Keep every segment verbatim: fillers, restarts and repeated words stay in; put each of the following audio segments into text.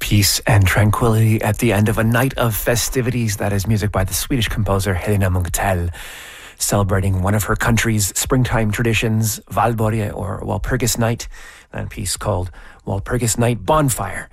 Peace and tranquility at the end of a night of festivities. That is music by the Swedish composer Helena Munktell, celebrating one of her country's springtime traditions, Valborg or Walpurgis Night, and a piece called Walpurgis Night Bonfire.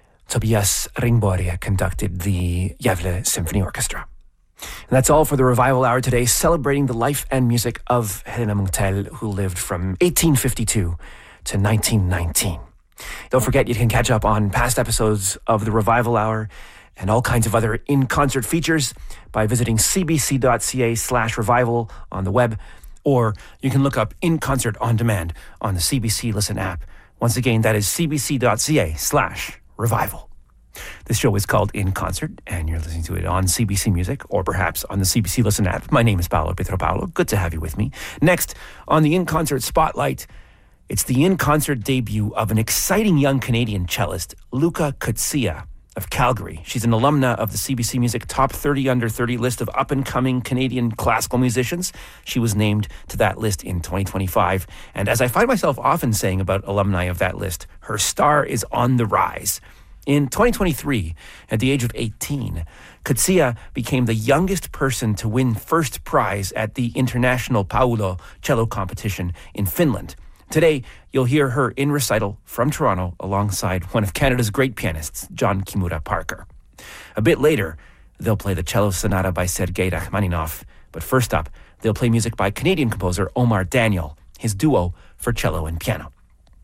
Tobias Ringborg conducted the Gävle Symphony Orchestra. And that's all for the Revival Hour today, celebrating the life and music of Helena Munktell, who lived from eighteen fifty-two to nineteen nineteen. Don't forget, you can catch up on past episodes of the Revival Hour and all kinds of other in-concert features by visiting cbc.ca slash revival on the web, or you can look up In Concert On Demand on the C B C Listen app. Once again, that is cbc.ca slash revival. This show is called In Concert, and you're listening to it on C B C Music or perhaps on the C B C Listen app. My name is Paolo Pietropaulo. Good to have you with me. Next, on the In Concert Spotlight, it's the in-concert debut of an exciting young Canadian cellist, Luca Coetzee of Calgary. She's an alumna of the C B C Music Top thirty Under thirty list of up-and-coming Canadian classical musicians. She was named to that list in twenty twenty-five. And as I find myself often saying about alumni of that list, her star is on the rise. In twenty twenty-three, at the age of eighteen, Coetzee became the youngest person to win first prize at the International Paolo Cello Competition in Finland. Today, you'll hear her in recital from Toronto alongside one of Canada's great pianists, John Kimura Parker. A bit later, they'll play the Cello Sonata by Sergei Rachmaninoff. But first up, they'll play music by Canadian composer Omar Daniel, his duo for cello and piano.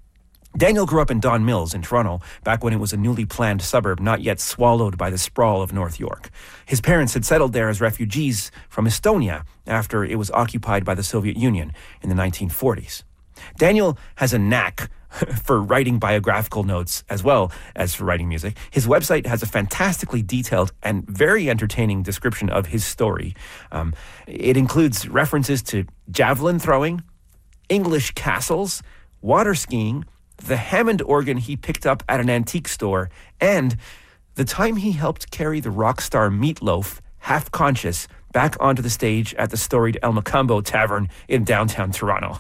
Daniel grew up in Don Mills in Toronto back when it was a newly planned suburb not yet swallowed by the sprawl of North York. His parents had settled there as refugees from Estonia after it was occupied by the Soviet Union in the nineteen forties. Daniel has a knack for writing biographical notes as well as for writing music. His website has a fantastically detailed and very entertaining description of his story. Um, it includes references to javelin throwing, English castles, water skiing, the Hammond organ he picked up at an antique store, and the time he helped carry the rock star Meatloaf, half conscious, back onto the stage at the storied El Macambo Tavern in downtown Toronto.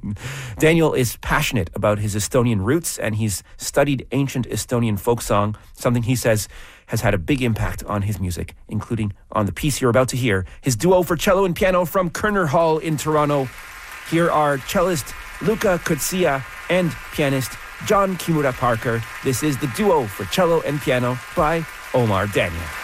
Daniel is passionate about his Estonian roots, and he's studied ancient Estonian folk song, something he says has had a big impact on his music, including on the piece you're about to hear, his duo for cello and piano from Kerner Hall in Toronto. Here are cellist Luca Coetzee and pianist John Kimura Parker. This is the duo for cello and piano by Omar Daniel.